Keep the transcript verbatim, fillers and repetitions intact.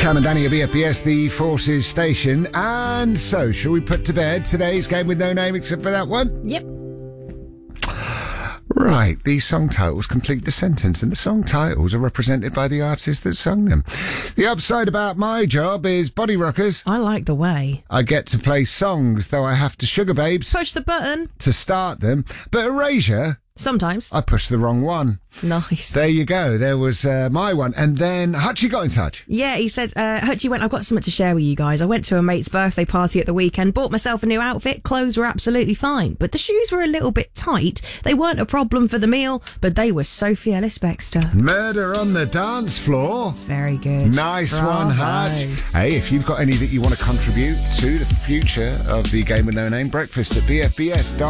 Cam and Danny at B F B S, the Forces station. And so, shall we put to bed today's game with no name except for that one? Yep. Right, these song titles complete the sentence, and the song titles are represented by the artists that sung them. The upside about my job is Body Rockers. I like the way. I get to play songs, though I have to Sugar Babes Push the button. to start them. But Erasure, Sometimes. I pushed the wrong one. Nice. There you go. There was uh, my one. And then Hutchie got in touch. Yeah, he said, uh, Hutchie went, I've got something to share with you guys. I went to a mate's birthday party at the weekend, bought myself a new outfit. Clothes were absolutely fine, but the shoes were a little bit tight. They weren't a problem for the meal, but they were Sophie Ellis-Bextor. Murder on the dance floor. It's very good. Nice Bravo. one, Hutch. Hey, if you've got any that you want to contribute to the future of the Game with No Name, breakfast at b f b s dot